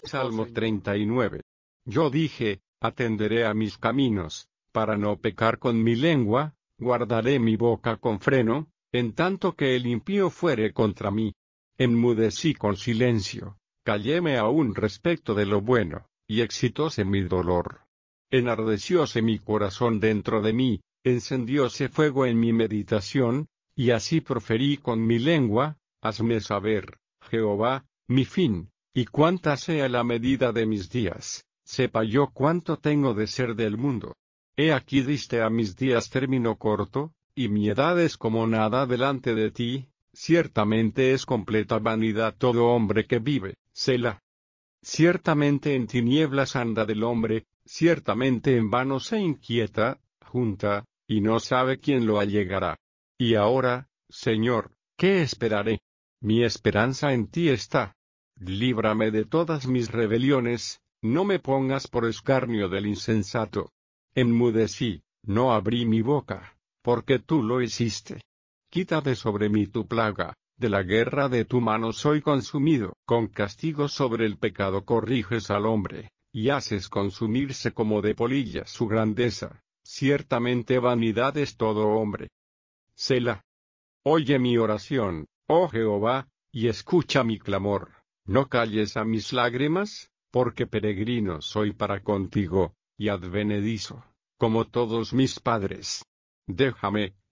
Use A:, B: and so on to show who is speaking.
A: Salmo 39. Yo dije, atenderé a mis caminos, para no pecar con mi lengua, guardaré mi boca con freno, en tanto que el impío fuere contra mí. Enmudecí con silencio, calléme aún respecto de lo bueno, y excitóse mi dolor. Enardecióse mi corazón dentro de mí, encendióse fuego en mi meditación, y así proferí con mi lengua, hazme saber, Jehová, mi fin, y cuánta sea la medida de mis días, sepa yo cuánto tengo de ser del mundo. He aquí diste a mis días término corto, y mi edad es como nada delante de ti, ciertamente es completa vanidad todo hombre que vive, Selah. Ciertamente en tinieblas anda del hombre, ciertamente en vano se inquieta, junta, y no sabe quién lo allegará. Y ahora, Señor, ¿qué esperaré? Mi esperanza en ti está. Líbrame de todas mis rebeliones, no me pongas por escarnio del insensato. Enmudecí, no abrí mi boca, porque tú lo hiciste. Quita de sobre mí tu plaga, de la guerra de tu mano soy consumido. Con castigo sobre el pecado corriges al hombre, y haces consumirse como de polilla su grandeza. Ciertamente vanidad es todo hombre. Selah. Oye mi oración, oh Jehová, y escucha mi clamor. No calles a mis lágrimas, porque peregrino soy para contigo, y advenedizo, como todos mis padres. Déjame,